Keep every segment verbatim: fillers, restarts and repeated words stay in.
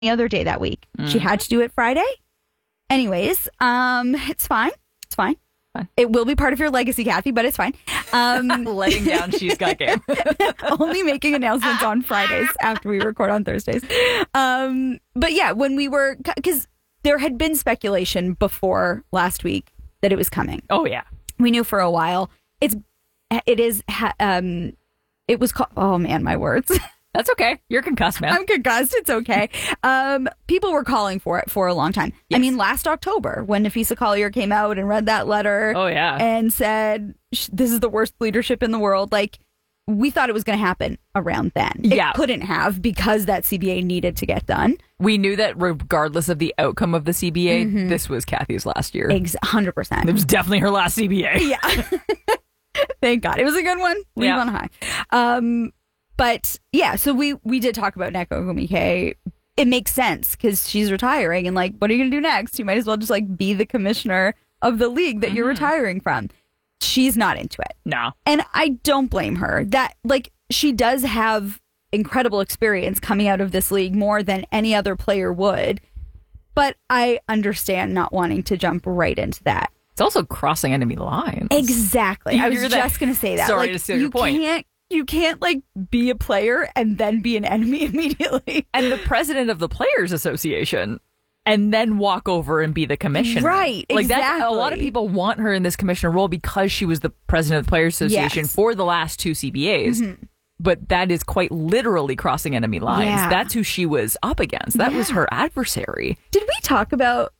any other day that week. Mm. She had to do it Friday. Anyways, um, it's fine. It's fine. Fine. It will be part of your legacy, Kathy, but it's fine. Um, Letting down She's Got Game. only making announcements on Fridays after we record on Thursdays. Um, but yeah, when we were, because there had been speculation before last week that it was coming. Oh, yeah. We knew for a while. It's, it is, um, it was called, oh man, my words. That's okay. You're concussed, man. I'm concussed. It's okay. Um, people were calling for it for a long time. Yes. I mean, last October when Nafisa Collier came out and read that letter. Oh, yeah. And said, this is the worst leadership in the world. Like, we thought it was going to happen around then. It Yeah. couldn't have because that C B A needed to get done. We knew that regardless of the outcome of the C B A, Mm-hmm. this was Kathy's last year. Ex- one hundred percent. It was definitely her last C B A. Yeah. Thank God. It was a good one. Leave Yeah. on high. Um, but yeah, so we, we did talk about Neko Ogumike. It makes sense because she's retiring and like, what are you going to do next? You might as well just like be the commissioner of the league that Mm-hmm. you're retiring from. She's not into it. No. And I don't blame her. That like she does have incredible experience coming out of this league more than any other player would. But I understand not wanting to jump right into that. It's also crossing enemy lines. Exactly. I was You're the- just going to say that. Sorry like, to steal you your point. Can't, you can't like be a player and then be an enemy immediately. And the president of the Players Association, and then walk over and be the commissioner. Right, Like that. A lot of exactly. people want her in this commissioner role because she was the president of the Players Association Yes. for the last two C B As. Mm-hmm. But that is quite literally crossing enemy lines. Yeah. That's who she was up against. That was Yeah. her adversary. Did we talk about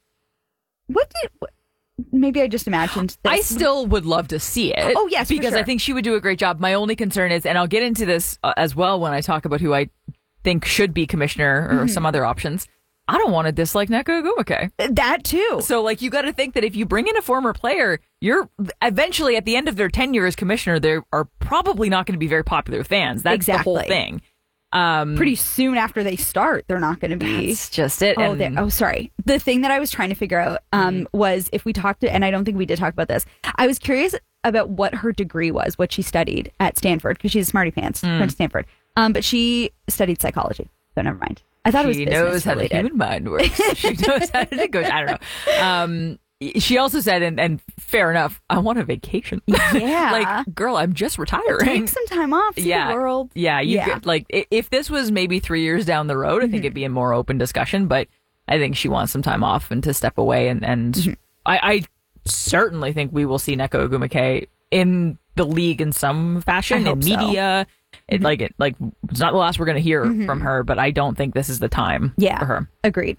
what did what, maybe I just imagined this. I still would love to see it. Oh, yes, for because sure. I think she would do a great job. My only concern is, and I'll get into this uh, as well when I talk about who I think should be commissioner or Mm-hmm. some other options. I don't want to dislike Neko Ogumike. that too. So, like, you got to think that if you bring in a former player, you're eventually at the end of their tenure as commissioner, they are probably not going to be very popular with fans. That's the whole Exactly. thing. Um, Pretty soon after they start, they're not going to be. That's just it. Oh, And- there- oh, sorry. The thing that I was trying to figure out um, was if we talked to, and I don't think we did talk about this. I was curious about what her degree was, what she studied at Stanford, because she's a smarty pants, went to Stanford. Um, but she studied psychology, so never mind. I thought it was she business knows how the related. human mind works. She knows how to negotiate. I don't know. Um, she also said, and, and fair enough, I want a vacation. Yeah. Like, girl, I'm just retiring. Take some time off, see yeah. the world. Yeah, you Yeah. could, like, i- if this was maybe three years down the road, I think it'd be a more open discussion, but I think she wants some time off and to step away. And, and I, I certainly think we will see Neko Ogumike in the league in some fashion, I in hope so. media. It, like, it, like, it's not the last we're going to hear from her, but I don't think this is the time Yeah. for her. Agreed.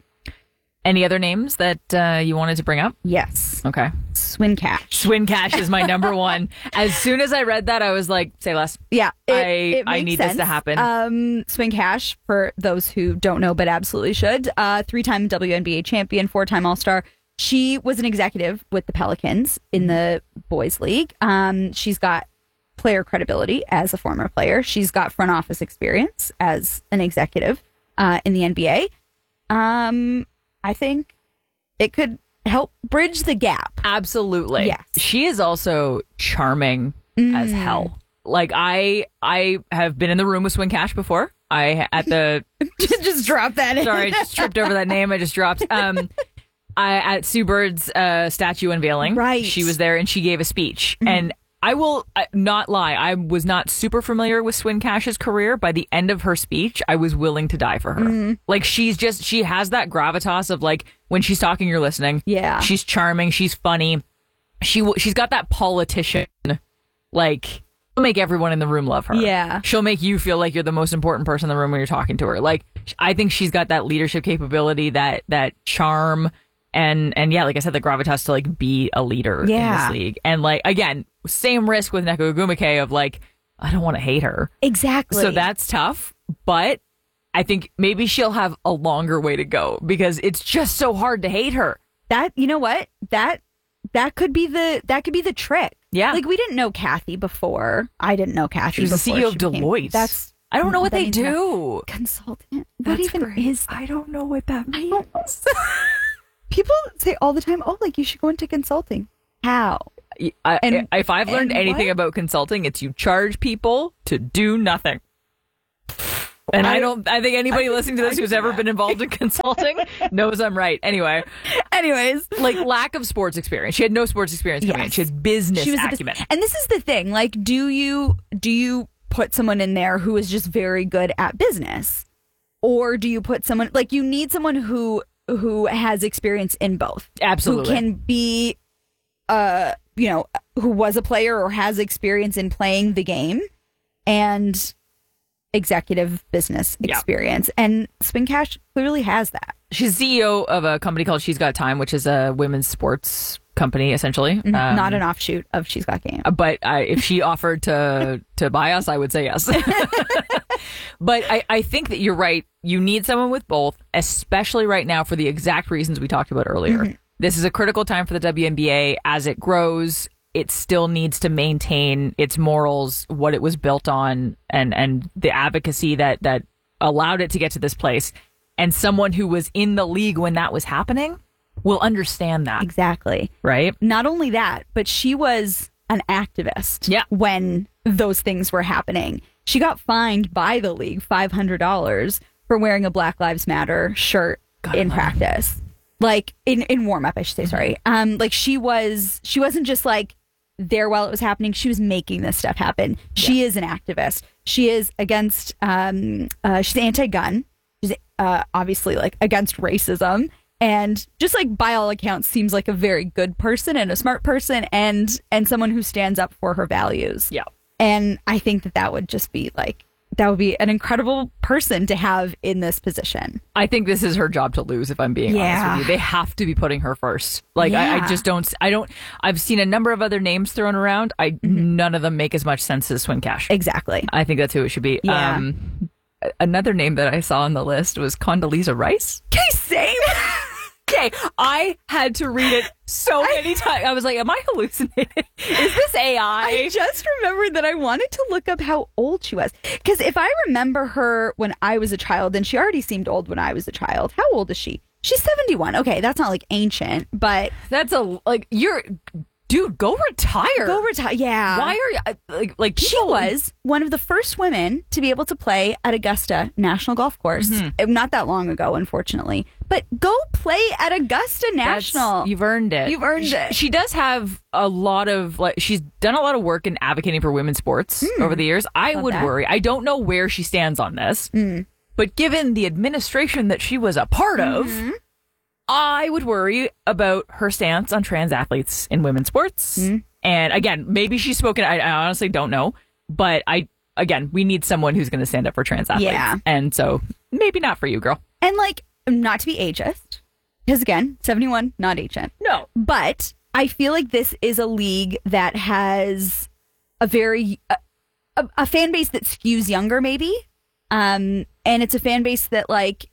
Any other names that uh, you wanted to bring up? Yes. Okay. Swin Cash. Swin Cash is my number one. As soon as I read that, I was like, say less. Yeah, it, I- it I makes need this sense. to happen. Um, Swing Cash, for those who don't know but absolutely should, uh, three-time W N B A champion, four-time All-Star. She was an executive with the Pelicans in the boys' league. Um, she's got player credibility as a former player. She's got front office experience as an executive uh, in the N B A. Um, I think it could help bridge the gap. Absolutely. Yes. She is also charming as hell. Like, I I have been in the room with Swin Cash before. I at the Just drop that in. sorry, I just tripped over that name I just dropped. Um I at Sue Bird's uh, statue unveiling. Right. She was there and she gave a speech. And I will uh, not lie, I was not super familiar with Swin Cash's career. By the end of her speech, I was willing to die for her. Like, she's just, she has that gravitas of, like, when she's talking, you're listening. Yeah. She's charming. She's funny. She w- She's got that politician, like, she'll make everyone in the room love her. Yeah. She'll make you feel like you're the most important person in the room when you're talking to her. Like, I think she's got that leadership capability, that, that charm. And, and yeah, like I said, the gravitas to, like, be a leader Yeah. in this league. And, like, again, same risk with Neko Ogumike of, like, I don't want to hate her. Exactly. So that's tough. But I think maybe she'll have a longer way to go because it's just so hard to hate her. that, you know what? That that could be the that could be the trick. Yeah. Like, we didn't know Kathy before. I didn't know Kathy. She was the C before E O of she became- Deloitte. That's I don't know what that they means nothing. do. Consultant. That's what even great. is? I don't know what that I means. don't- People say all the time, "Oh, like you should go into consulting." How? I, And- if I've learned and anything what? about consulting, it's you charge people to do nothing. And I don't, I think anybody listening to this who's ever been involved in consulting knows I'm right. Anyway. Anyways. Like lack of sports experience. She had no sports experience coming Yes. in. She had business She was a bus- acumen. and this is the thing. Like, do you do you put someone in there who is just very good at business? Or do you put someone, like, you need someone who who has experience in both. Absolutely. Who can be, uh, you know, who was a player or has experience in playing the game and executive business Yeah. experience. And Swin Cash clearly has that. She's C E O of a company called She's Got Time, which is a women's sports company, essentially. Um, Not an offshoot of She's Got Game. But I, if she offered to to buy us, I would say yes. But I, I think that you're right. You need someone with both, especially right now for the exact reasons we talked about earlier. Mm-hmm. This is a critical time for the W N B A. As it grows, it still needs to maintain its morals, what it was built on, and, and the advocacy that, that allowed it to get to this place. And someone who was in the league when that was happening will understand that. Exactly. Right? Not only that, but she was an activist Yeah. when those things were happening. She got fined by the league five hundred dollars for wearing a Black Lives Matter shirt God, in wow. practice. Like in, in warm up, I should say, sorry. Um, like she was, she wasn't just like there while it was happening. She was making this stuff happen. She is an activist. She is against, um, uh, she's anti-gun. She's uh, obviously like against racism. And just like by all accounts, seems like a very good person and a smart person and and someone who stands up for her values. Yeah. And I think that that would just be like, that would be an incredible person to have in this position. I think this is her job to lose, if I'm being Yeah. honest with you. They have to be putting her first. Like, I, I Yeah. just don't, I don't, I've seen a number of other names thrown around. I, Mm-hmm. none of them make as much sense as Swin Cash. Exactly. I think that's who it should be. Yeah. Um, another name that I saw on the list was Condoleezza Rice. Okay, same. Okay, I had to read it so many times. I was like, am I hallucinating? Is this A I? I just remembered that I wanted to look up how old she was. Because if I remember her when I was a child, then she already seemed old when I was a child. How old is she? She's seventy-one. Okay, that's not like ancient, but That's a, like, you're, dude, go retire. go retire. Yeah. Why are you, uh, like, like She people- was one of the first women to be able to play at Augusta National Golf Course. Mm-hmm. Uh, Not that long ago, unfortunately. But go play at Augusta That's- National. You've earned it. You've earned she, it. She does have a lot of like. She's done a lot of work in advocating for women's sports over the years. I Love would that. worry. I don't know where she stands on this, but given the administration that she was a part of, I would worry about her stance on trans athletes in women's sports. And again, maybe she's spoken. I, I honestly don't know, but I again, we need someone who's going to stand up for trans athletes. Yeah. And so maybe not for you, girl. And like, not to be ageist, because again, seventy-one, not ancient. No. But I feel like this is a league that has a very a, a, a fan base that skews younger, maybe, um, and it's a fan base that like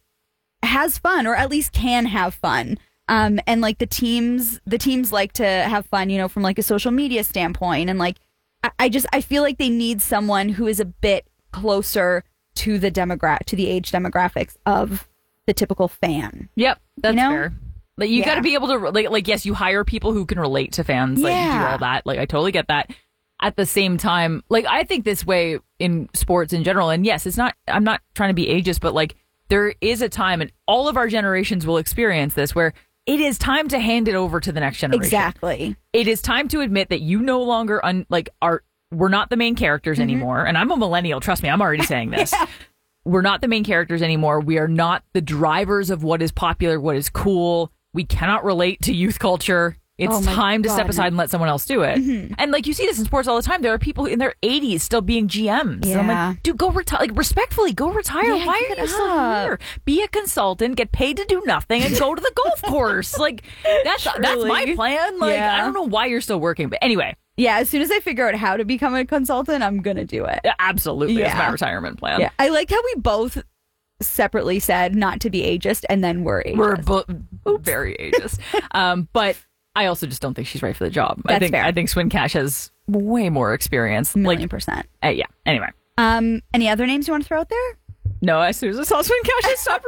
has fun, or at least can have fun. Um, and like the teams, the teams like to have fun, you know, from like a social media standpoint, and like I, I just I feel like they need someone who is a bit closer to the demogra- to the age demographics of the typical fan. Yep, that's You know? fair. Like you Yeah. got to be able to like like yes, you hire people who can relate to fans, like you do Yeah. all that. Like I totally get that. At the same time, like I think this way in sports in general, and yes, it's not. I'm not trying to be ageist, but like there is a time, and all of our generations will experience this, where it is time to hand it over to the next generation. Exactly. It is time to admit that you no longer un, like are we're not the main characters Mm-hmm. anymore. And I'm a millennial. Trust me, I'm already saying this. We're not the main characters anymore. We are not the drivers of what is popular, what is cool. We cannot relate to youth culture. It's Oh my time to God, step no. aside and let someone else do it. Mm-hmm. And like you see this in sports all the time. There are people in their eighties still being G Ms. And I'm Yeah. like, dude, go retire. Like respectfully, go retire. Yeah, Why give are it you still up. here? Be a consultant, get paid to do nothing, and go to the golf course. Like that's that's my Truly. plan. Like Yeah. I don't know why you're still working, but anyway, Yeah, as soon as I figure out how to become a consultant, I'm gonna do it. absolutely, it's Yeah. my retirement plan. Yeah, I liked how we both separately said not to be ageist, and then we're ageist. We're bo- very ageist. um, but I also just don't think she's right for the job. I That's think fair. I think Swin Cash has way more experience. million Like, percent. uh, yeah. Anyway, Um, any other names you want to throw out there? no. As soon as I saw Swin Cash, I stopped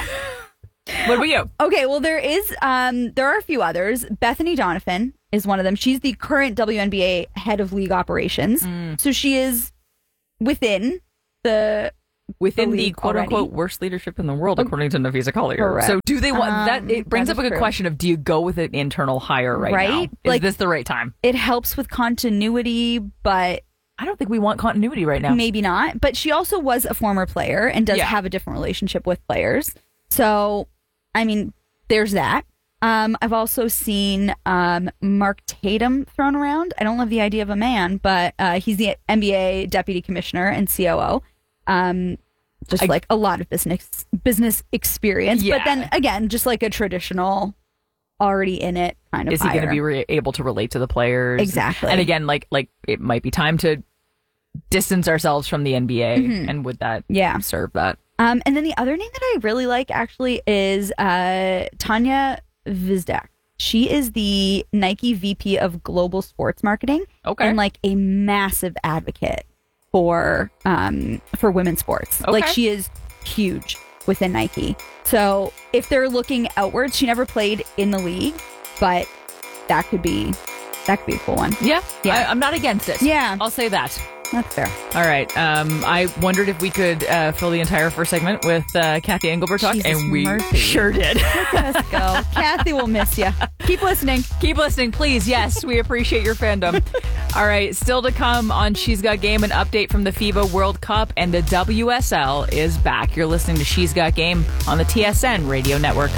reading. What about you? Okay, well there is um there are a few others. Bethany Donovan is one of them. She's the current W N B A head of league operations. So she is within the within the the, league quote already. unquote worst leadership in the world, according to Nafisa Collier. Correct. So do they want Um, that? It brings that up a is good true. question of do you go with an internal hire right, Right? now? Is Like- this the right time? It helps with continuity, but I don't think we want continuity right now. maybe not. But she also was a former player and does Yeah. have a different relationship with players. So, I mean, there's that. Um, I've also seen um, Mark Tatum thrown around. I don't love the idea of a man, but uh, he's the N B A deputy commissioner and C O O. Um, just I- like a lot of business business experience. Yeah. But then again, just like a traditional, already in it kind of Is he going to hire. be re- able to relate to the players? Exactly. And again, like like it might be time to distance ourselves from the N B A, and would that Yeah. serve that? Um, and then the other name that I really like actually is uh, Tanya Vizdak. She is the Nike V P of Global Sports Marketing, Okay. and like a massive advocate for um, for women's sports. Okay. Like she is huge within Nike. So if they're looking outwards, she never played in the league, but that could be that could be a cool one. Yeah, Yeah. I, I'm not against it. Yeah. I'll say that. That's fair. All right. Um, I wondered if we could uh, fill the entire first segment with uh, Kathy Engelbert talk, Jesus and we mercy. sure did. Let's go. Kathy will miss you. Keep listening. Keep listening, please. Yes, we appreciate your fandom. All right, still to come on She's Got Game, an update from the FIBA World Cup, and the W S L is back. You're listening to She's Got Game on the T S N Radio Network.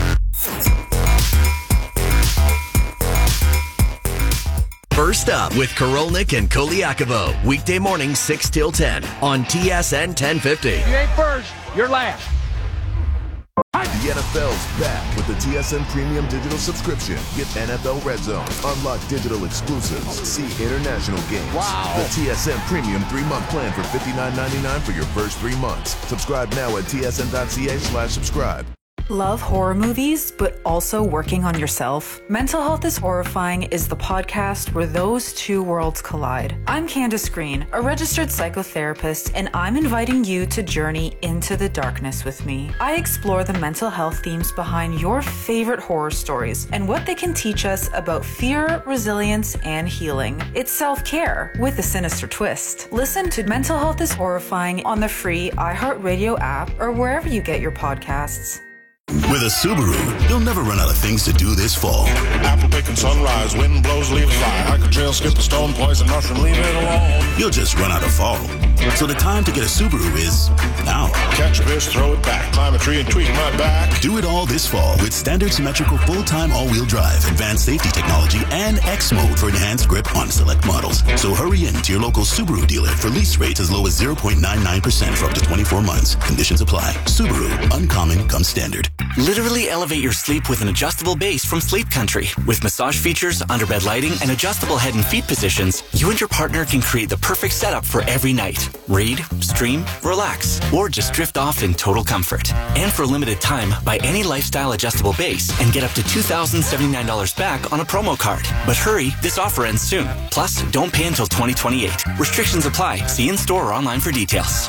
First Up with Korolnik and Koliakovo. Weekday mornings six till ten on T S N ten fifty. You ain't first, you're last. The N F L's back with the T S N Premium Digital Subscription. Get N F L Red Zone, unlock digital exclusives, see international games. Wow. The T S N Premium three-month plan for fifty-nine ninety-nine for your first three months. Subscribe now at tsn.ca slash subscribe. Love horror movies, but also working on yourself? Mental Health is Horrifying is the podcast where those two worlds collide. I'm Candace Green, a registered psychotherapist, and I'm inviting you to journey into the darkness with me. I explore the mental health themes behind your favorite horror stories and what they can teach us about fear, resilience, and healing. It's self-care with a sinister twist. Listen to Mental Health is Horrifying on the free iHeartRadio app or wherever you get your podcasts. With a Subaru, you'll never run out of things to do this fall. Apple picking sunrise, wind blows, leaves fly. Hike a trail, skip a stone, poison mushroom, leave it alone. You'll just run out of fall. So the time to get a Subaru is now. Catch a fish, throw it back. Climb a tree and tweak my back. Do it all this fall with standard symmetrical full-time all-wheel drive, advanced safety technology, and X mode for enhanced grip on select models. So hurry in to your local Subaru dealer for lease rates as low as zero point nine nine percent for up to twenty-four months. Conditions apply. Subaru, uncommon comes standard. Literally elevate your sleep with an adjustable base from Sleep Country. With massage features, underbed lighting, and adjustable head and feet positions, you and your partner can create the perfect setup for every night. Read, stream, relax, or just drift off in total comfort. And for a limited time, buy any lifestyle adjustable base and get up to two thousand seventy-nine dollars back on a promo card. But hurry, this offer ends soon. Plus, don't pay until twenty twenty-eight. Restrictions apply. See in store or online for details.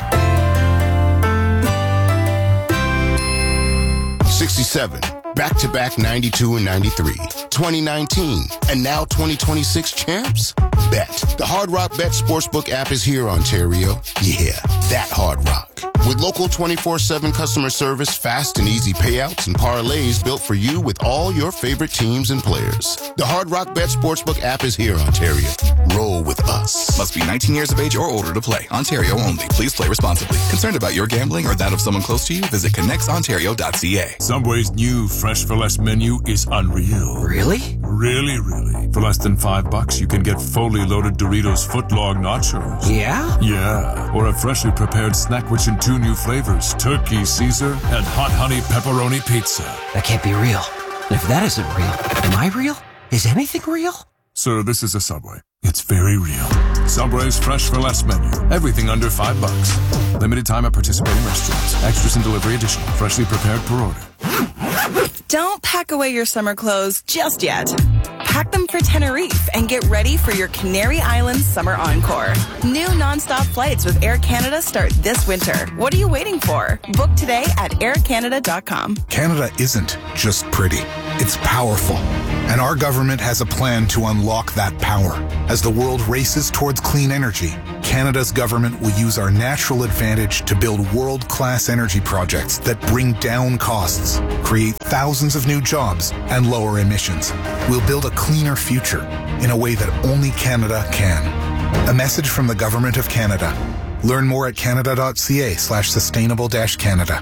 sixty-seven, back-to-back ninety-two and ninety-three, twenty nineteen, and now twenty twenty-six champs? Bet. The Hard Rock Bet Sportsbook app is here, Ontario. Yeah, that Hard Rock. With local twenty-four seven customer service, fast and easy payouts, and parlays built for you with all your favorite teams and players. The Hard Rock Bet Sportsbook app is here, Ontario. Roll with us. Must be nineteen years of age or older to play. Ontario only. Please play responsibly. Concerned about your gambling or that of someone close to you? Visit connects ontario dot c a. Subway's new Fresh for Less menu is unreal. Really? Really, really. For less than five bucks, you can get fully loaded Doritos footlong nachos. Yeah? Yeah. Or a freshly prepared snack which in two new flavors, turkey Caesar and hot honey pepperoni pizza. That can't be real. If that isn't real, am I real? Is anything real? Sir, this is a Subway. It's very real. Subway's Fresh for Less menu. Everything under five bucks. Limited time at participating restaurants. Extras and delivery additional. Freshly prepared per order. Don't pack away your summer clothes just yet. Pack them for Tenerife and get ready for your Canary Islands Summer Encore. New nonstop flights with Air Canada start this winter. What are you waiting for? Book today at air canada dot com. Canada isn't just pretty. It's powerful. And our government has a plan to unlock that power. As the world races towards clean energy, Canada's government will use our natural advantage to build world-class energy projects that bring down costs, create thousands of new jobs, and lower emissions. We'll build a cleaner future in a way that only Canada can. A message from the Government of Canada. Learn more at canada.ca slash sustainable dash Canada.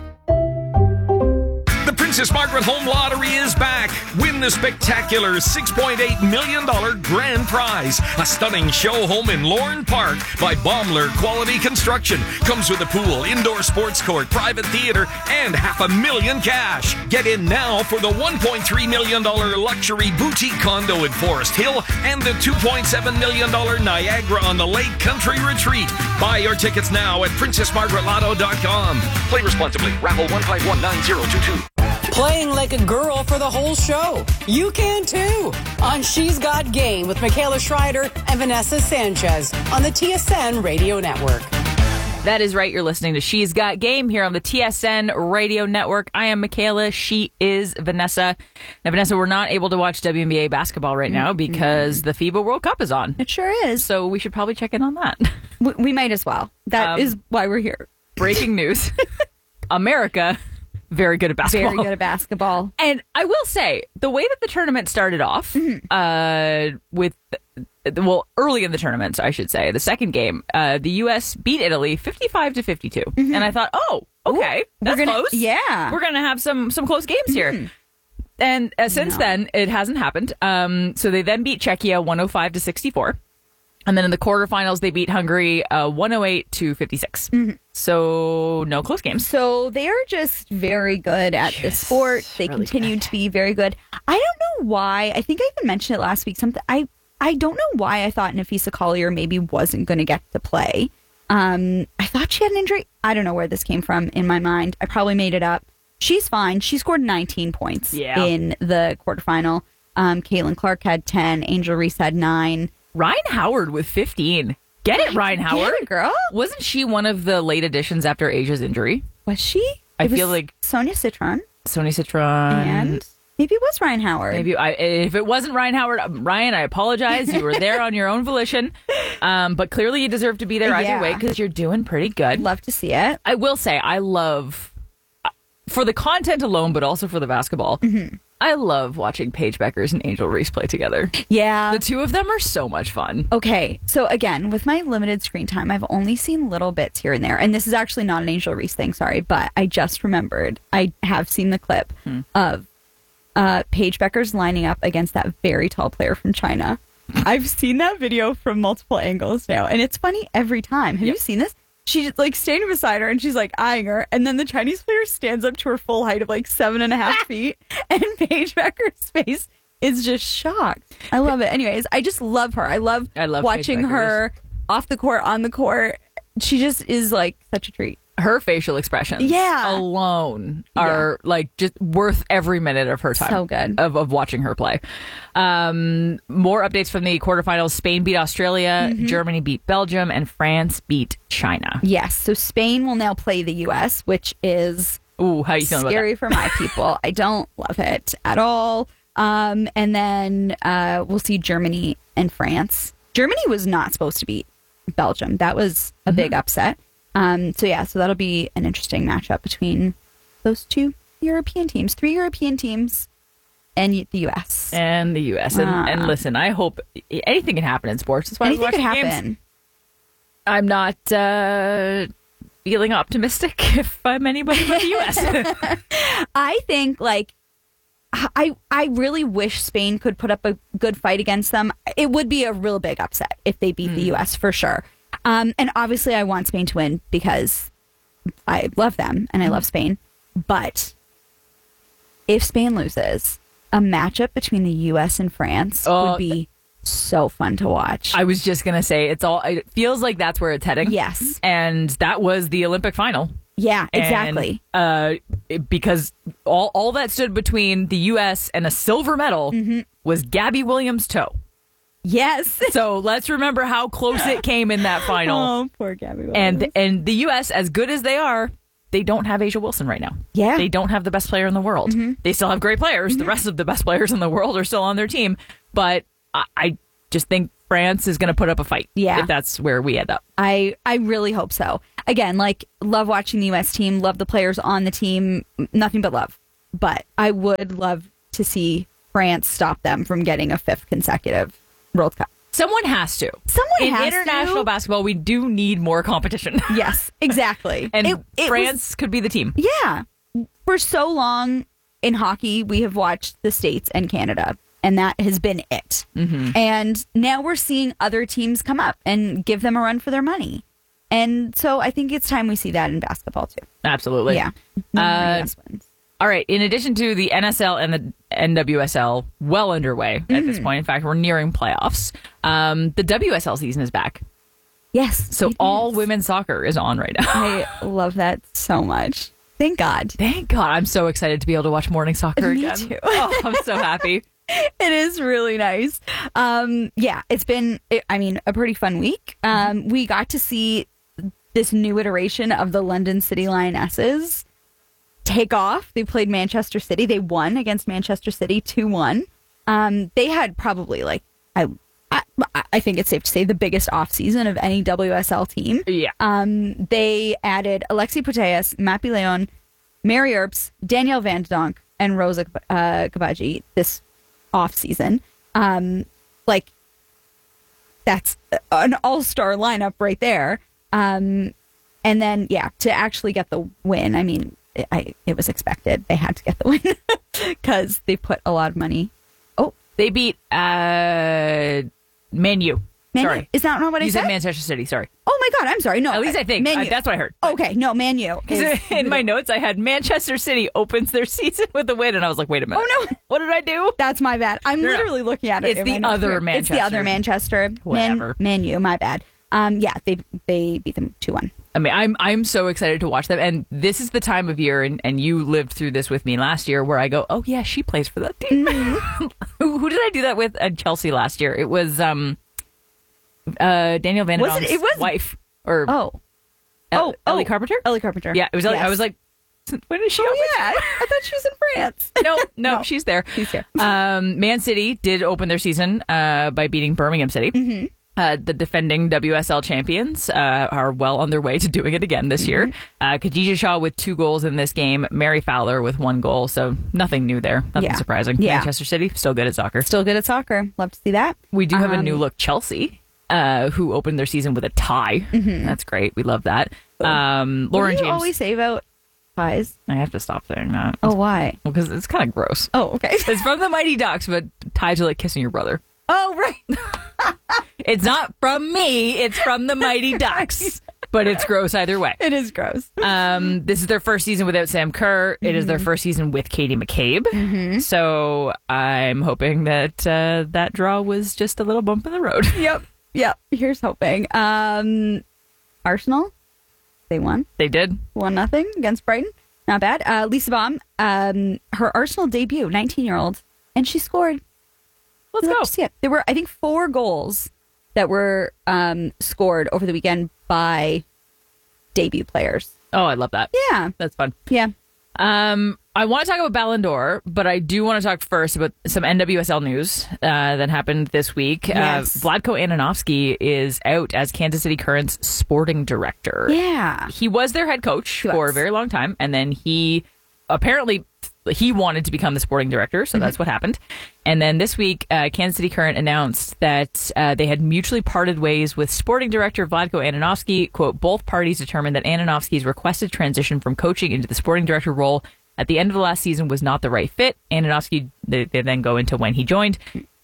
The Princess Margaret Home Lottery is back. Win the spectacular six point eight million dollars grand prize. A stunning show home in Lorne Park by Baumler Quality Construction. Comes with a pool, indoor sports court, private theater, and half a million cash. Get in now for the one point three million dollars luxury boutique condo in Forest Hill and the two point seven million dollars Niagara on the Lake Country Retreat. Buy your tickets now at princess margaret lotto dot com. Play responsibly. Raffle one five one nine zero two two. Playing like a girl for the whole show. You can too. On She's Got Game with Michaela Schreider and Vanessa Sanchez on the T S N Radio Network. That is right. You're listening to She's Got Game here on the T S N Radio Network. I am Michaela. She is Vanessa. Now, Vanessa, we're not able to watch W N B A basketball right now because the FIBA World Cup is on. It sure is. So we should probably check in on that. We, we might as well. That Um, is why we're here. Breaking news. America, very good at basketball. Very good at basketball. And I will say, the way that the tournament started off, Mm-hmm. uh, with, well, early in the tournament, I should say, the second game, uh, the U S beat Italy fifty-five to fifty-two. And I thought, oh, okay, Ooh, that's we're gonna- close. yeah. We're going to have some, some close games here. Mhm. And uh, since No. then, it hasn't happened. Um, so they then beat Czechia one oh five to sixty-four. And then in the quarterfinals, they beat Hungary uh, one oh eight to fifty-six. So no close games. So they are just very good at the sport. They really continue to be very good. I don't know why. I think I even mentioned it last week. Something I I don't know why I thought Nafisa Collier maybe wasn't going to get to play. Um, I thought she had an injury. I don't know where this came from in my mind. I probably made it up. She's fine. She scored nineteen points Yeah. in the quarterfinal. Um, Caitlin Clark had ten. Angel Reese had nine. Ryan Howard with fifteen. Get it, Ryan Get Howard. it, girl. Wasn't she one of the late additions after Asia's injury? Was she? I It was feel like Sonia Citron. Sonia Citron. And maybe it was Ryan Howard. Maybe I, if it wasn't Ryan Howard, um, Ryan, I apologize. You were there on your own volition, um, but clearly you deserve to be there either Yeah. way because you're doing pretty good. Love to see it. I will say I love, uh, for the content alone, but also for the basketball. I love watching Paige Beckers and Angel Reese play together. Yeah. The two of them are so much fun. Okay, so again, with my limited screen time, I've only seen little bits here and there. And this is actually not an Angel Reese thing, sorry, but I just remembered I have seen the clip Hmm. of uh, Paige Beckers lining up against that very tall player from China. I've seen that video from multiple angles now, and it's funny every time. Have you seen this? She's like standing beside her and she's like eyeing her, and then the Chinese player stands up to her full height of like seven and a half feet, and Paige Becker's face is just shocked. I love it. Anyways, I just love her. I love, I love watching Paige her off the court, on the court. She just is like such a treat. Her facial expressions Yeah. alone are like just worth every minute of her time. So good. Of, of watching her play. Um, more updates from the quarterfinals. Spain beat Australia, Mhm. Germany beat Belgium, and France beat China. Yes, so Spain will now play the U S, which is Ooh, how you feeling about scary that? for my people. I don't love it at all. Um, and then uh, we'll see Germany and France. Germany was not supposed to beat Belgium. That was a Mm-hmm. big upset. Um, so yeah, so that'll be an interesting matchup between those two European teams, three European teams, and y- the U S. And the U S. And, Uh, and listen, I hope anything can happen in sports. That's why Anything I could watch the happen. games. I'm not uh, feeling optimistic if I'm anybody but the U S. I think like I I really wish Spain could put up a good fight against them. It would be a real big upset if they beat the U S for sure. Um, and obviously I want Spain to win because I love them and I love Spain. But if Spain loses, a matchup between the U S and France Oh, would be so fun to watch. I was just gonna say it's all. It feels like that's where it's heading. Yes, and that was the Olympic final. Yeah, And, exactly. uh, it- because all all that stood between the U S and a silver medal was Gabby Williams' toe. Yes. So let's remember how close it came in that final. Oh, poor Gabby Williams. And and the U S, as good as they are, they don't have Asia Wilson right now. Yeah. They don't have the best player in the world. Mm-hmm. They still have great players. Mm-hmm. The rest of the best players in the world are still on their team. But I, I just think France is going to put up a fight. Yeah. If that's where we end up. I, I really hope so. Again, like, love watching the U S team, love the players on the team, nothing but love. But I would love to see France stop them from getting a fifth consecutive World Cup. Someone has to. Someone In has international to. basketball, we do need more competition. Yes, exactly. and it, it France was, could be the team. Yeah. For so long in hockey, we have watched the States and Canada, and that has been it. Mm-hmm. And now we're seeing other teams come up and give them a run for their money. And so I think it's time we see that in basketball, too. Absolutely. Yeah. Uh, U S wins. All right. In addition to the N S L and the N W S L, well underway at Mm. this point. In fact, we're nearing playoffs. Um, the W S L season is back. Yes. So all women's soccer is on right now. I love that so much. Thank God. Thank God. I'm so excited to be able to watch morning soccer Me again. too. Oh, I'm so happy. It is really nice. Um, yeah, it's been, I mean, a pretty fun week. Um, we got to see this new iteration of the London City Lionesses take off. They played Manchester City. They won against Manchester City two one. Um, they had probably like, I, I I think it's safe to say, the biggest offseason of any W S L team. Yeah. Um, they added Alexi Putellas, Mappy Leon, Mary Earps, Danielle Van Donk, and Rosa uh, Kabaji this offseason. Um, like, that's an all-star lineup right there. Um, and then, yeah, to actually get the win, I mean, it, I, it was expected. They had to get the win because they put a lot of money. Oh, they beat uh, Man U. Man U. Sorry. Is that not what I you said? said Manchester City, sorry. Oh my God, I'm sorry. No, At least I think. Man I, U. that's what I heard. Okay, no, Man U. Because in my notes, I had Manchester City opens their season with a win, and I was like, wait a minute. Oh, no. What did I do? That's my bad. I'm No, no. literally looking at it. It's in the my notes other here. Manchester. It's the other Manchester. Whatever. Man, Man U, my bad. Um, yeah, they they beat them two one. I mean, I'm I'm so excited to watch them, and this is the time of year, and, and you lived through this with me last year, where I go, oh yeah, she plays for that team. Mm-hmm. who, who did I do that with at Chelsea last year? It was um, uh, Daniel Van Was it- Donk's it was- wife, or Oh, El- oh, Ellie oh. Carpenter. Ellie Carpenter. Yeah, it was. Ellie, I Yes. was like, when is she? Oh open? yeah, I thought she was in France. No, no, No. she's there. She's here. Um, Man City did open their season uh, by beating Birmingham City. Mm-hmm. Uh, the defending W S L champions uh, are well on their way to doing it again this year. Uh, Khadija Shaw with two goals in this game, Mary Fowler with one goal, so nothing new there. Nothing Yeah. surprising. Yeah. Manchester City, still good at soccer. Still good at soccer. Love to see that. We do have a Um, new look Chelsea, uh, who opened their season with a tie. Mhm. That's great. We love that. Um, What Lauren do you James. always say about pies? I have to stop saying that. Oh, why? Because it's kind of gross. Oh, okay. It's from the Mighty Ducks, but tied to like kissing your brother. Oh, right. It's not from me. It's from the Mighty Ducks. But it's gross either way. It is gross. Um, this is their first season without Sam Kerr. It is their Mhm. first season with Katie McCabe. Mhm. So I'm hoping that uh, that draw was just a little bump in the road. Yep. Yep. Here's hoping. Um, Arsenal, they won. They did. One nothing against Brighton. Not bad. Uh, Lisa Baum, um, her Arsenal debut, nineteen year old, and she scored. Let's Love go. to see it. There were, I think, four goals that were um, scored over the weekend by debut players. Oh, I love that. Yeah. That's fun. Yeah. Um, I want to talk about Ballon d'Or, but I do want to talk first about some N W S L news uh, that happened this week. Yes. Uh, Vlatko Ananovsky is out as Kansas City Current's sporting director. Yeah. He was their head coach He for was. a very long time, and then he apparently he wanted to become the sporting director, so Mm-hmm. that's what happened. And then this week, uh, Kansas City Current announced that uh, they had mutually parted ways with sporting director Vlatko Ananovsky. Quote, both parties determined that Ananovsky's requested transition from coaching into the sporting director role at the end of the last season was not the right fit. Ananovsky, they, they then go into when he joined,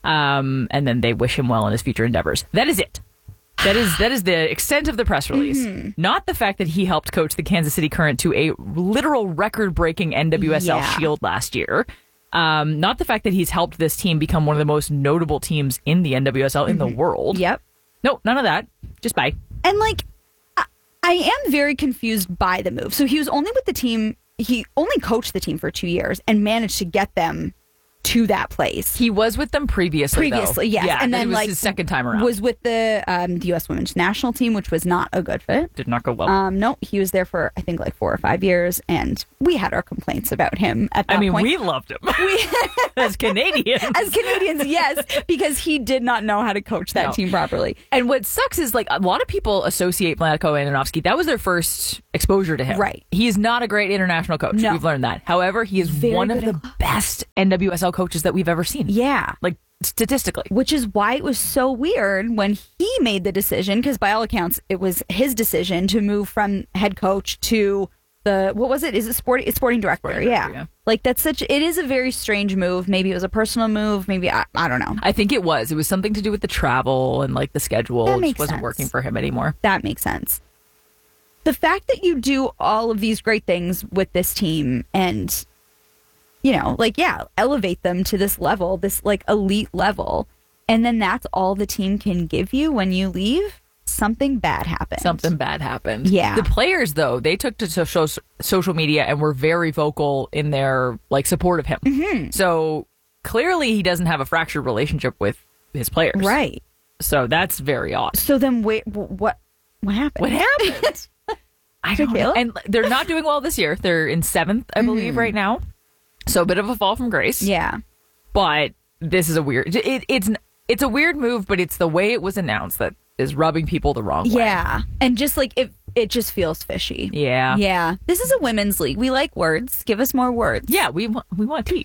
um, and then they wish him well in his future endeavors. That is it. That is that is the extent of the press release. Mm-hmm. Not the fact that he helped coach the Kansas City Current to a literal record-breaking N W S L Yeah. Shield last year. Um, not the fact that he's helped this team become one of the most notable teams in the N W S L in the world. Yep. No, none of that. Just bye. And like, I, I am very confused by the move. So he was only with the team. He only coached the team for two years and managed to get them to that place. He was with them previously. Previously, though. yes. Yeah, and then it was like his second time around. Was with the um, the U S women's national team, which was not a good fit. Did not go well. Um, no, he was there for I think like four or five years, and we had our complaints about him at that I mean, point. we loved him we, as Canadians. As Canadians, yes, because he did not know how to coach that No. team properly. And what sucks is like a lot of people associate Vlatko Andonovski. That was their first exposure to him. Right. He is not a great international coach. No. We've learned that. However, he is Very one of good the best N W S L coaches that we've ever seen. Yeah. Like statistically. Which is why it was so weird when he made the decision, because by all accounts, it was his decision to move from head coach to the, what was it? Is it sporting? It's sporting director. Sporting yeah. director, yeah. Like that's such, it is a very strange move. Maybe it was a personal move. Maybe, I, I don't know. I think it was. It was something to do with the travel and like the schedule. That It makes just wasn't sense. working for him anymore. That makes sense. The fact that you do all of these great things with this team and, you know, like, yeah, elevate them to this level, this like elite level, and then that's all the team can give you when you leave, something bad happens. Something bad happened. Yeah. The players, though, they took to social social media and were very vocal in their like support of him. Mm-hmm. So clearly, he doesn't have a fractured relationship with his players. Right. So that's very odd. So then, wait, what? What happened? What happened? I don't know. And they're not doing well this year. They're in seventh, I believe, Mhm. right now. So a bit of a fall from grace. Yeah. But this is a weird. It, it's it's a weird move, but it's the way it was announced that is rubbing people the wrong way. Yeah. And just like it, it just feels fishy. Yeah. Yeah. This is a women's league. We like words. Give us more words. Yeah, we want we want tea,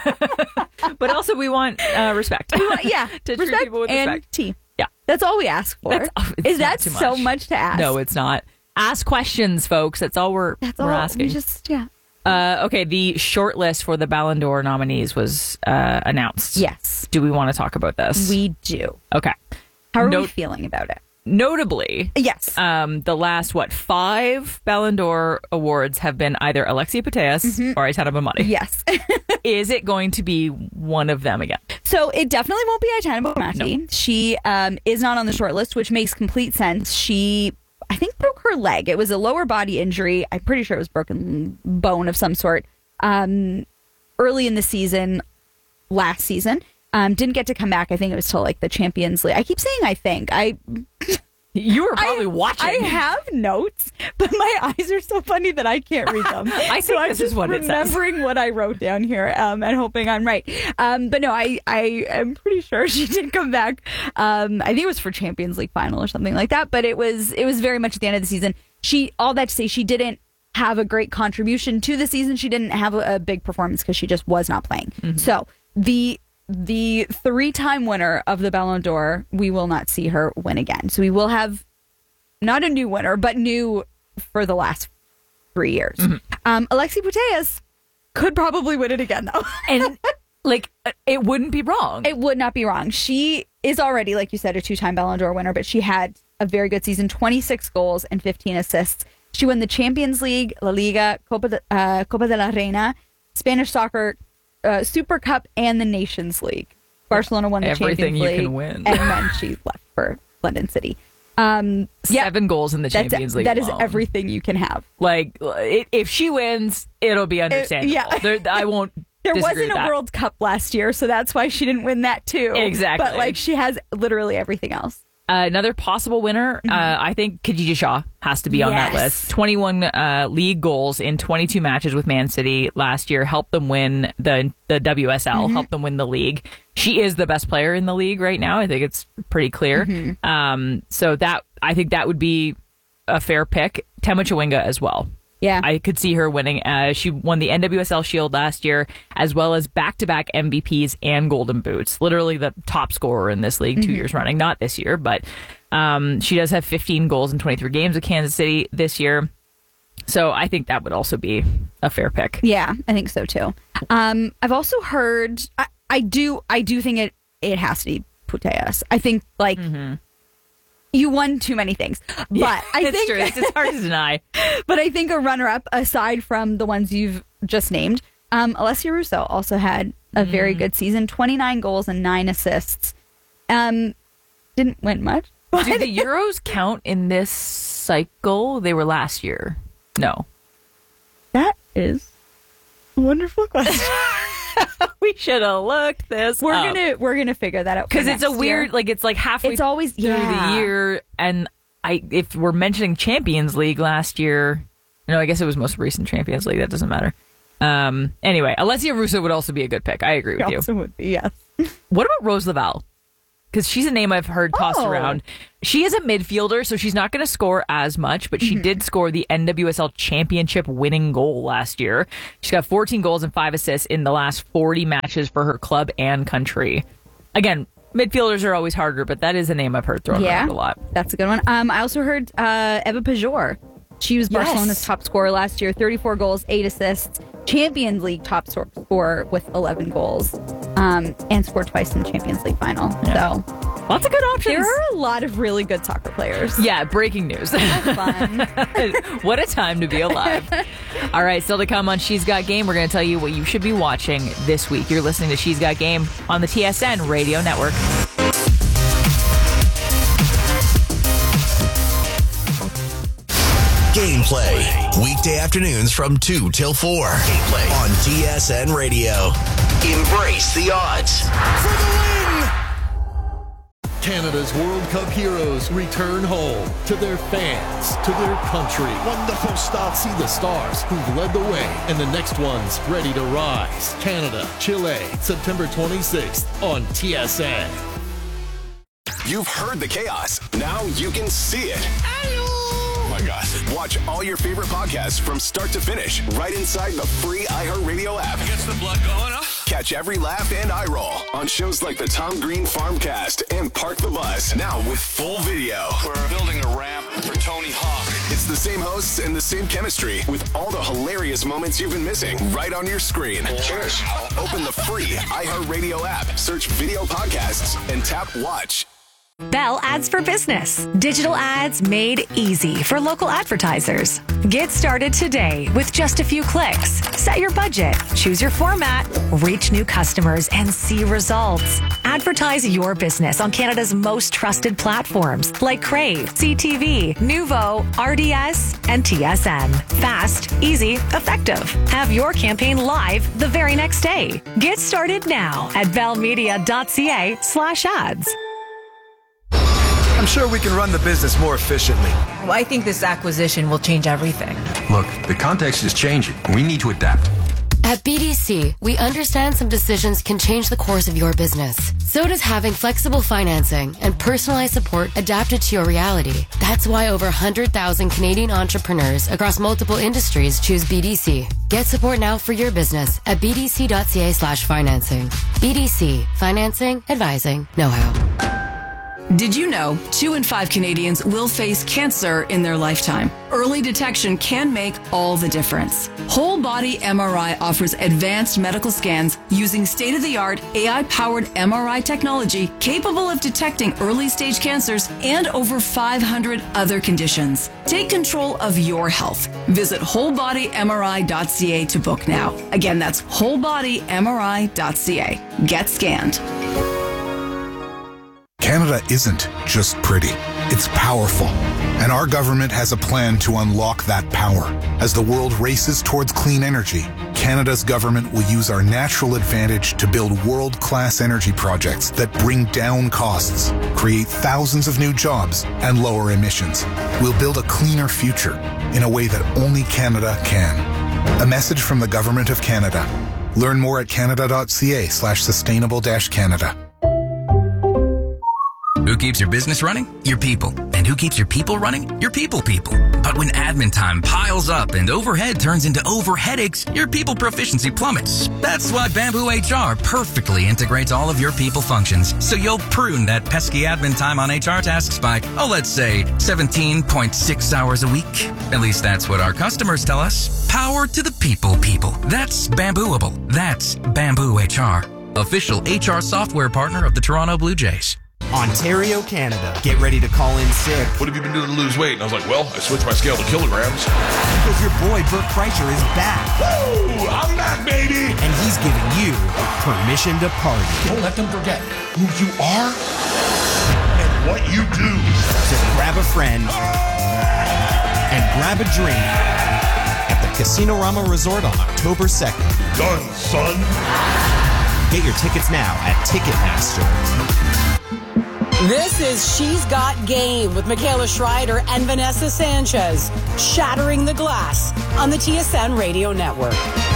but also we want uh, respect. We want, yeah, to treat respect people with and respect. tea. Yeah, that's all we ask for. That's, oh, it's is not that too so much. much to ask? No, it's not. Ask questions, folks. That's all we're That's we're all. asking. We just yeah. Uh, okay, the short list for the Ballon d'Or nominees was uh, announced. Yes. Do we want to talk about this? We do. Okay. How are we Note- feeling about it? Notably, yes, um, the last what five Ballon d'Or awards have been either Alexia Putellas Mhm. or Aitana Bonmatí. Yes. Is it going to be one of them again? So it definitely won't be Aitana Bonmatí. She um, is not on the short list, which makes complete sense. She, I think, broke her leg. It was a lower body injury. I'm pretty sure it was broken bone of some sort. Um, early in the season, last season, um, didn't get to come back. I think it was till like the Champions League. I keep saying I think I. You were probably I, watching. I have notes, but my eyes are so funny that I can't read them. I so think I'm this just is what it says. remembering what I wrote down here um, and hoping I'm right. Um, but no, I, I am pretty sure she did come back. Um, I think it was for Champions League final or something like that. But it was it was very much at the end of the season. She all that to say she didn't have a great contribution to the season. She didn't have a, a big performance because she just was not playing. Mm-hmm. So the. The three-time winner of the Ballon d'Or, we will not see her win again. So we will have not a new winner, but new for the last three years. Mm-hmm. Um, Alexia Putellas could probably win it again, though. And like, it wouldn't be wrong. It would not be wrong. She is already, like you said, a two-time Ballon d'Or winner, but she had a very good season, twenty-six goals and fifteen assists. She won the Champions League, La Liga, Copa de, uh, Copa de la Reina, Spanish soccer, uh, Super Cup, and the Nations League. Barcelona won the Everything Champions you League. can win. And then she left for London City. Um, yeah, Seven goals in the that's- Champions League That is alone. everything you can have. Like, it, if she wins, it'll be understandable. yeah. There, I won't. There disagree wasn't with a that. World Cup last year, so that's why she didn't win that too. Exactly. But like she has literally everything else. Uh, another possible winner, uh, I think Khadija Shaw has to be on that Yes. list. twenty-one uh, league goals in twenty-two matches with Man City last year helped them win the the W S L, Mhm. helped them win the league. She is the best player in the league right now. I think it's pretty clear. Mhm. Um, so that I think that would be a fair pick. Tema Chawinga as well. Yeah. I could see her winning. Uh, she won the N W S L Shield last year, as well as back-to-back M V Ps and Golden Boots. Literally the top scorer in this league two Mhm. years running. Not this year, but um, she does have fifteen goals in twenty-three games with Kansas City this year. So I think that would also be a fair pick. Yeah, I think so too. Um, I've also heard. I, I do. I do think it. It has to be Putellas. I think like. You won too many things, but Yeah, I it's think true. It's, it's hard to deny. But I think a runner-up, aside from the ones you've just named, um, Alessia Russo also had a very Mm. good season: twenty-nine goals and nine assists. Um, didn't win much. Do the Euros count in this cycle? They were last year. No. That is a wonderful question. we should have looked this. We're up. gonna we're gonna figure that out because it's a next weird year. like it's like halfway. It's always through yeah. the year, and I if we're mentioning Champions League last year, no, I guess it was most recent Champions League. That doesn't matter. Um. Anyway, Alessia Russo would also be a good pick. I agree with She you. also would be, yes. What about Rose Lavelle? Because she's a name I've heard tossed Oh. around. She is a midfielder, so she's not going to score as much, but she Mm-hmm. did score the N W S L championship winning goal last year. She's got fourteen goals and five assists in the last forty matches for her club and country. Again, midfielders are always harder, but that is a name I've heard thrown Yeah, around a lot. that's a good one. Um, I also heard uh, Eva Pajor. She was Yes. Barcelona's top scorer last year, thirty-four goals, eight assists, Champions League top scorer with eleven goals, um, and scored twice in the Champions League final. So lots of good options. There are a lot of really good soccer players. Yeah, breaking news. Fun. What a time to be alive. All right, still to come on She's Got Game, we're going to tell you what you should be watching this week. You're listening to She's Got Game on the T S N Radio Network. Gameplay. Weekday afternoons from two till four. Gameplay on T S N Radio. Embrace the odds. For the win! Canada's World Cup heroes return home to their fans, to their country. Wonderful start. See the stars who've led the way and the next one's ready to rise. Canada, Chile, September twenty-sixth on T S N. You've heard the chaos. Now you can see it. Oh my gosh. Watch all your favorite podcasts from start to finish right inside the free iHeartRadio app. Gets the blood going up. Catch every laugh and eye roll on shows like the Tom Green Farmcast and Park the Bus. Now with full video. We're building a ramp for Tony Hawk. It's the same hosts and the same chemistry with all the hilarious moments you've been missing right on your screen. Cheers. Open the free iHeartRadio app, search video podcasts, and tap watch. Bell Ads for Business. Digital ads made easy for local advertisers. Get started today with just a few clicks. Set your budget, choose your format, reach new customers, and see results. Advertise your business on Canada's most trusted platforms like Crave, C T V, Nuvo, R D S, and T S N. Fast, easy, effective. Have your campaign live the very next day. Get started now at bellmedia.ca slash ads. I'm sure we can run the business more efficiently. Well, I think this acquisition will change everything. Look, the context is changing. We need to adapt. At B D C, we understand some decisions can change the course of your business. So does having flexible financing and personalized support adapted to your reality. That's why over one hundred thousand Canadian entrepreneurs across multiple industries choose B D C. Get support now for your business at bdc.ca slash financing. B D C, financing, advising, know-how. Did you know two in five Canadians will face cancer in their lifetime? Early detection can make all the difference. Whole Body M R I offers advanced medical scans using state-of-the-art A I-powered M R I technology capable of detecting early-stage cancers and over five hundred other conditions. Take control of your health. Visit whole body M R I dot c a to book now. Again, that's whole body M R I dot c a. Get scanned. Canada isn't just pretty, it's powerful. And our government has a plan to unlock that power. As the world races towards clean energy, Canada's government will use our natural advantage to build world-class energy projects that bring down costs, create thousands of new jobs, and lower emissions. We'll build a cleaner future in a way that only Canada can. A message from the Government of Canada. Learn more at canada.ca slash sustainable dash Canada. Who keeps your business running? Your people. And who keeps your people running? Your people people. But when admin time piles up and overhead turns into over headaches, your people proficiency plummets. That's why Bamboo H R perfectly integrates all of your people functions. So you'll prune that pesky admin time on H R tasks by, oh, let's say seventeen point six hours a week. At least that's what our customers tell us. Power to the people people. That's Bambooable. That's Bamboo H R. Official H R software partner of the Toronto Blue Jays. Ontario, Canada. Get ready to call in sick. What have you been doing to lose weight? And I was like, well, I switched my scale to kilograms. Because your boy, Bert Kreischer, is back. Woo! I'm back, baby! And he's giving you permission to party. Don't let them forget who you are and what you do. So grab a friend and grab a drink at the Casino Rama Resort on October second. Done, son. Get Get your tickets now at Ticketmaster. This is She's Got Game with Michaela Schreider and Vanessa Sanchez, shattering the glass on the T S N Radio Network.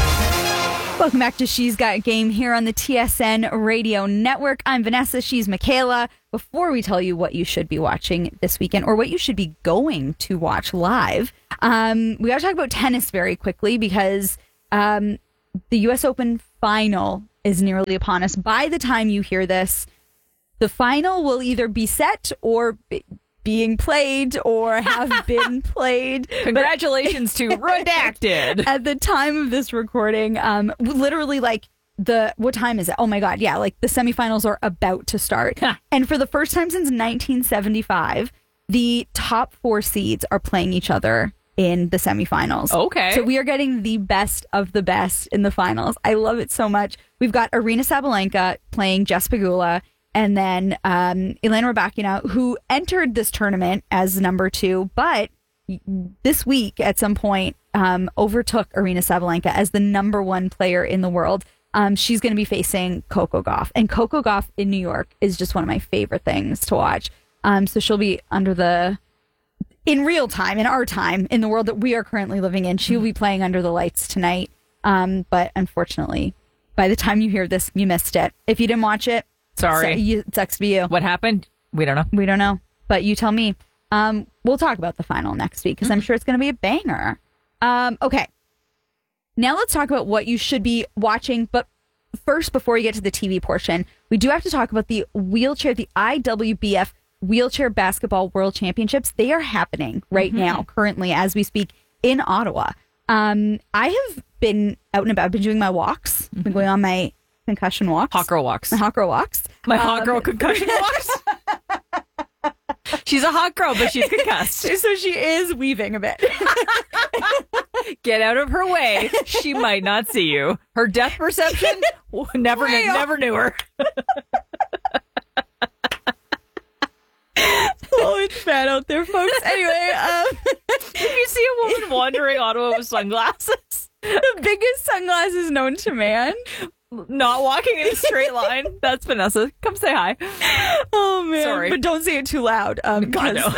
Welcome back to She's Got Game here on the T S N Radio Network. I'm Vanessa. She's Michaela. Before we tell you what you should be watching this weekend or what you should be going to watch live, um, we got to talk about tennis very quickly because um, the U S Open final is nearly upon us. By the time you hear this, the final will either be set or be being played or have been played. Congratulations to Redacted. At the time of this recording, um, literally like the, what time is it? Oh my God. Yeah. Like the semifinals are about to start. And for the first time since nineteen seventy-five, the top four seeds are playing each other in the semifinals. Okay. So we are getting the best of the best in the finals. I love it so much. We've got Aryna Sabalenka playing Jess Pegula. And then um, Elena Rybakina, who entered this tournament as number two, but this week at some point um, overtook Aryna Sabalenka as the number one player in the world. Um, she's going to be facing Coco Gauff. And Coco Gauff in New York is just one of my favorite things to watch. Um, so she'll be under the, in real time, in our time, in the world that we are currently living in. She'll be playing under the lights tonight. Um, but unfortunately, by the time you hear this, you missed it. If you didn't watch it, Sorry. So you, it sucks to be you. What happened? We don't know. We don't know. But you tell me. Um, we'll talk about the final next week because I'm sure it's going to be a banger. Um, okay. Now let's talk about what you should be watching. But first, before we get to the T V portion, we do have to talk about the wheelchair, the I W B F Wheelchair Basketball World Championships. They are happening right mm-hmm. now, currently, as we speak, in Ottawa. Um, I have been out and about. I've been doing my walks. I've been going on my concussion walks. Hot girl walks. My hot girl walks. My hot Um, girl concussion walks. She's a hot girl, but she's concussed. So she is weaving a bit. Get out of her way. She might not see you. Her depth perception, never, kn- never knew her. Oh, it's bad out there, folks. Anyway, um, if you see a woman wandering Ottawa with sunglasses, the biggest sunglasses known to man, not walking in a straight line. That's Vanessa. Come say hi. Oh man, sorry, but don't say it too loud. Um, God, no.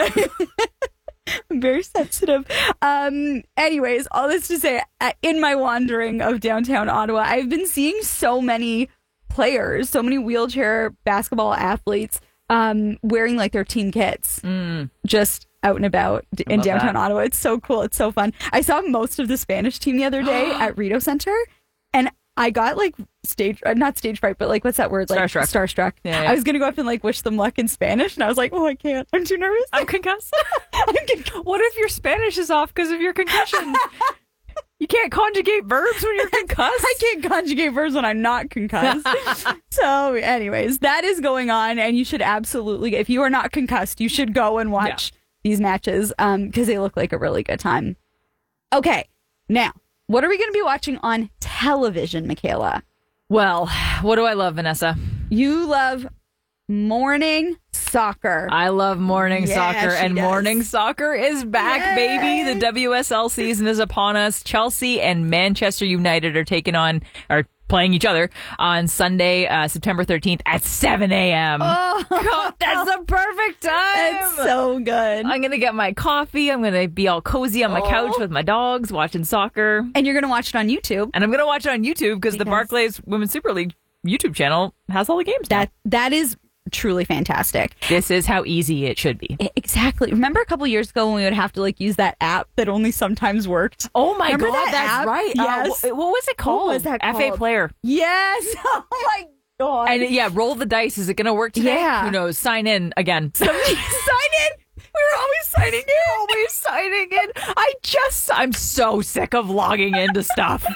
I'm very sensitive. Um, anyways, all this to say, uh, in my wandering of downtown Ottawa, I've been seeing so many players, so many wheelchair basketball athletes, um, wearing like their team kits, mm. just out and about d- in downtown that. Ottawa. It's so cool. It's so fun. I saw most of the Spanish team the other day at Rideau Center, and I got like stage, uh, not stage fright, but like, what's that word? Like starstruck. Starstruck. Yeah, yeah. I was going to go up and like wish them luck in Spanish. And I was like, oh, I can't. I'm too nervous. I'm concussed. I'm con- what if your Spanish is off because of your concussion? You can't conjugate verbs when you're concussed. I can't conjugate verbs when I'm not concussed. So anyways, that is going on. And you should absolutely, if you are not concussed, you should go and watch yeah. these matches um, because they look like a really good time. Okay. Now, what are we going to be watching on television, Michaela? Well, what do I love, Vanessa? You love morning soccer. I love morning yeah, soccer, and does. morning soccer is back, Yay. baby. The W S L season is upon us. Chelsea and Manchester United are taking on, are playing each other on Sunday, uh, September thirteenth at seven a.m. Oh, God, that's the perfect time. It's so good. I'm going to get my coffee. I'm going to be all cozy on my oh. couch with my dogs watching soccer. And you're going to watch it on YouTube. And I'm going to watch it on YouTube because, because the Barclays Women's Super League YouTube channel has all the games that now. That is truly fantastic. This is how easy it should be. Exactly. Remember a couple years ago when we would have to like use that app that only sometimes worked? Oh my Remember God, that that's app? right. Yes. Uh, what was it called? What was that F A called? Player. Yes. Oh my God. And yeah, roll the dice. Is it going to work today? Yeah. Who knows? Sign in again. Somebody sign in. We're always signing in. Always signing in. I just, I'm so sick of logging into stuff.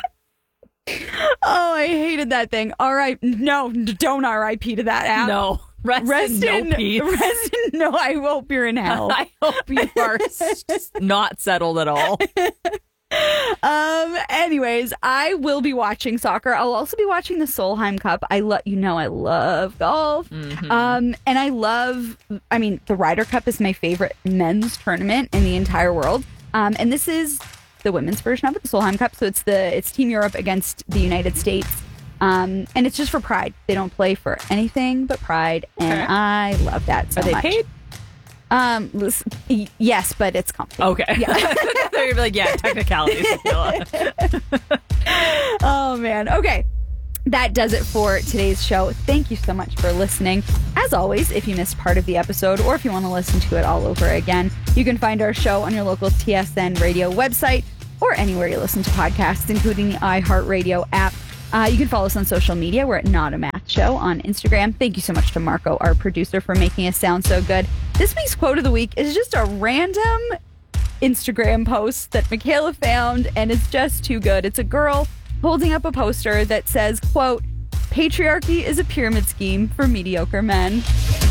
Oh, I hated that thing. All right. No, don't R I P to that app. No. Rest, rest in, in no peace. Rest in no. I hope you're in hell. I hope you are not settled at all. Um. Anyways, I will be watching soccer. I'll also be watching the Solheim Cup. I love, you know, I love golf. Mm-hmm. Um. And I love. I mean, the Ryder Cup is my favorite men's tournament in the entire world. Um. And this is the women's version of it, the Solheim Cup. So it's the it's Team Europe against the United States. Um, and it's just for pride. They don't play for anything but pride, and Okay. I love that so Are they much. paid? Um, listen, y- yes, but it's comfy. Okay. Yeah. They're gonna be like, yeah, technicalities. Oh, man. Okay. That does it for today's show. Thank you so much for listening. As always, if you missed part of the episode or if you want to listen to it all over again, you can find our show on your local T S N radio website or anywhere you listen to podcasts, including the iHeartRadio app. Uh, you can follow us on social media. We're at Not a Math Show on Instagram. Thank you so much to Marco, our producer, for making us sound so good. This week's quote of the week is just a random Instagram post that Michaela found, and it's just too good. It's a girl holding up a poster that says, quote, "Patriarchy is a pyramid scheme for mediocre men."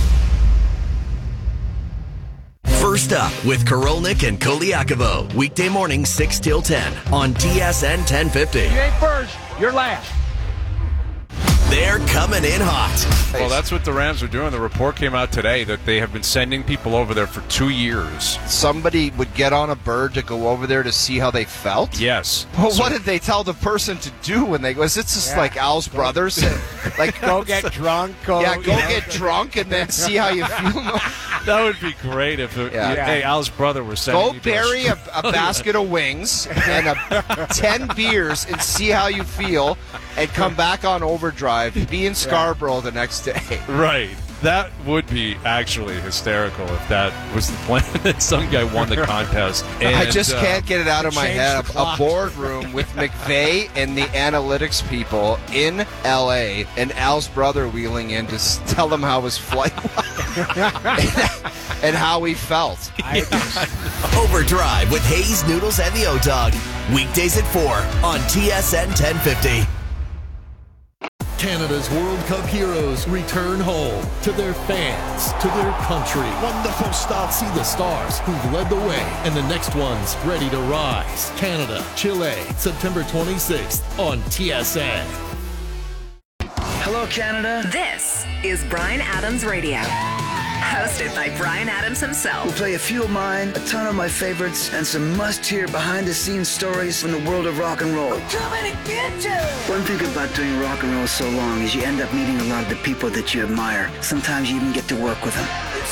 First Up with Korolnik and Koliakovo. Weekday morning six till ten on T S N ten fifty. You ain't first, you're last. They're coming in hot. Well, that's what the Rams are doing. The report came out today that they have been sending people over there for two years. Somebody would get on a bird to go over there to see how they felt? Yes. Well, So- what did they tell the person to do when they go? Is it just Yeah. like Al's brothers? Like Go get drunk. Go, yeah, go you know. get drunk and then see how you feel. That would be great if, it, Yeah. hey, Al's brother was sending Go you to bury a, a Australia. basket of wings and a, ten beers and see how you feel, and come back on overdrive. Be in Scarborough the next day. Right. That would be actually hysterical if that was the plan. That some guy won the contest. And, I just uh, can't get it out of my change head. the A clock. boardroom with McVay and the analytics people in L A, and Al's brother wheeling in to s- tell them how his flight was and how he felt. Overdrive with Hayes, Noodles, and the O-Dog. Weekdays at four on T S N ten fifty. Canada's World Cup heroes return home to their fans, to their country. Wonderful start. See the stars who've led the way and the next ones ready to rise. Canada, Chile, September twenty-sixth on T S N. Hello, Canada. This is Bryan Adams Radio. Hosted by Bryan Adams himself. We'll play a few of mine, a ton of my favorites, and some must-hear behind-the-scenes stories from the world of rock and roll. Coming to get you! One thing about doing rock and roll so long is you end up meeting a lot of the people that you admire. Sometimes you even get to work with them.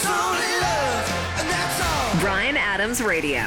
Bryan Adams Radio.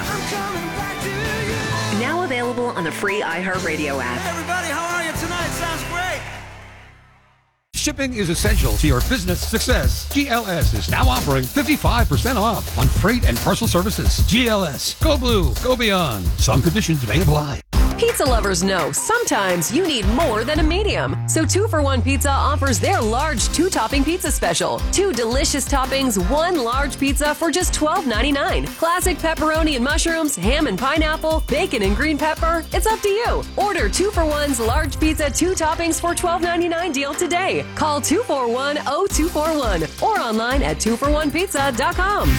Now available on the free iHeartRadio app. Everybody, how are you tonight? Sounds great. Shipping is essential to your business success. G L S is now offering fifty-five percent off on freight and parcel services. G L S. Go blue. Go beyond. Some conditions may apply. Pizza lovers know sometimes you need more than a medium. So two for one Pizza offers their large two-topping pizza special. Two delicious toppings, one large pizza for just twelve ninety-nine. Classic pepperoni and mushrooms, ham and pineapple, bacon and green pepper. It's up to you. Order two for one's large pizza, two toppings for twelve ninety-nine deal today. Call two four one, oh two four one or online at two for one pizza dot com.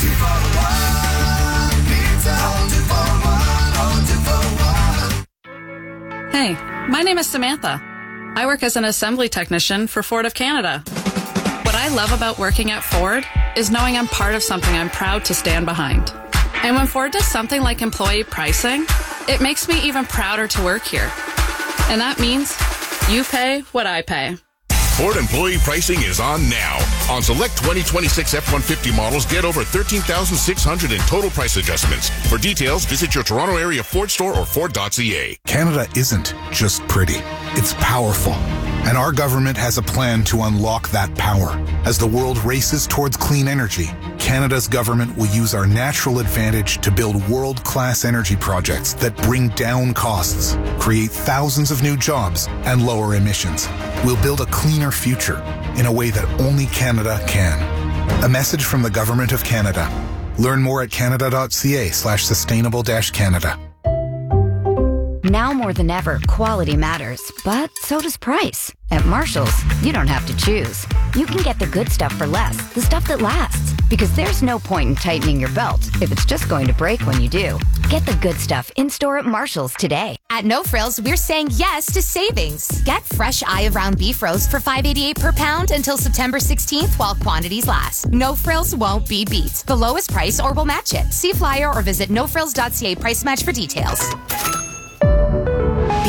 Hey, my name is Samantha. I work as an assembly technician for Ford of Canada. What I love about working at Ford is knowing I'm part of something I'm proud to stand behind. And when Ford does something like employee pricing, it makes me even prouder to work here. And that means you pay what I pay. Ford employee pricing is on now. On select twenty twenty-six F one fifty models, get over thirteen thousand six hundred in total price adjustments. For details, visit your Toronto area Ford store or Ford dot C A. Canada isn't just pretty, it's powerful. And our government has a plan to unlock that power. As the world races towards clean energy, Canada's government will use our natural advantage to build world-class energy projects that bring down costs, create thousands of new jobs, and lower emissions. We'll build a cleaner future in a way that only Canada can. A message from the Government of Canada. Learn more at canada.ca slash sustainable dash Canada. Now more than ever, quality matters, but so does price. At Marshall's, you don't have to choose. You can get the good stuff for less, the stuff that lasts. Because there's no point in tightening your belt if it's just going to break when you do. Get the good stuff in-store at Marshall's today. At No Frills, we're saying yes to savings. Get fresh eye of round beef roast for five eighty-eight per pound until September sixteenth while quantities last. No Frills won't be beat. The lowest price or we'll match it. See flyer or visit no frills dot c a price match for details. Behind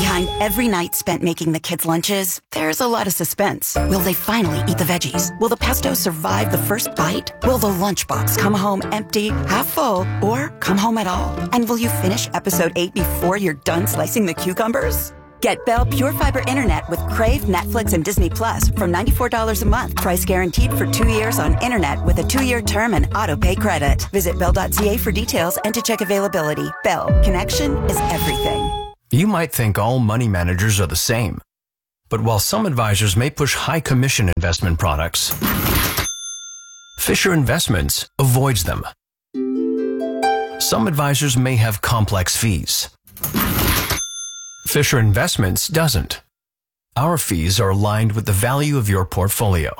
every night spent making the kids' lunches, there's a lot of suspense. Will they finally eat the veggies? Will the pesto survive the first bite? Will the lunchbox come home empty, half full, or come home at all? And will you finish episode eight before you're done slicing the cucumbers? Get Bell Pure Fiber Internet with Crave, Netflix, and Disney Plus from ninety-four dollars a month. Price guaranteed for two years on internet with a two-year term and auto-pay credit. Visit bell dot c a for details and to check availability. Bell, connection is everything. You might think all money managers are the same. But while some advisors may push high commission investment products, Fisher Investments avoids them. Some advisors may have complex fees. Fisher Investments doesn't. Our fees are aligned with the value of your portfolio.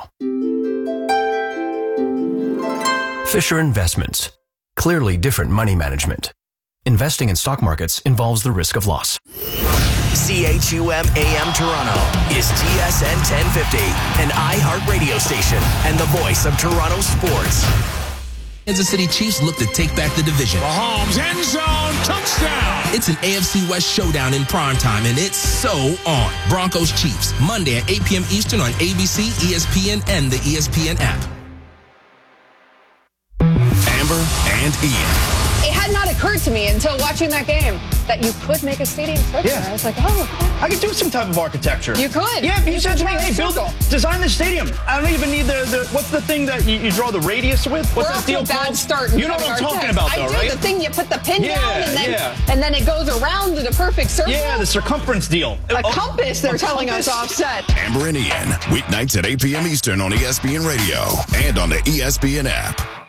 Fisher Investments. Clearly different money management. Investing in stock markets involves the risk of loss. C H U M A M Toronto is T S N ten fifty, an iHeart radio station and the voice of Toronto sports. Kansas City Chiefs look to take back the division. Mahomes, end zone, touchdown. It's an A F C West showdown in prime time, and it's so on. Broncos Chiefs, Monday at eight p.m. Eastern on A B C, E S P N, and the E S P N app. Amber and Ian. It had not occurred to me until watching that game that you could make a stadium switcher. Yeah. I was like, oh. I could do some type of architecture. You could. Yeah, if you, You said to could me, draw hey, a build, circle. design the stadium. I don't even need the, the what's the thing that you, you draw the radius with? What's We're that off to deal a bad called? start. in You know what I'm Kevin talking Arquette. about, though, I do. right? The thing you put the pin Yeah, down and then, yeah. and then it goes around in a perfect circle. Yeah, the circumference deal. A Oh, compass, they're a telling compass? us offset. Amber and Ian, weeknights at eight p.m. Eastern on E S P N Radio and on the E S P N app.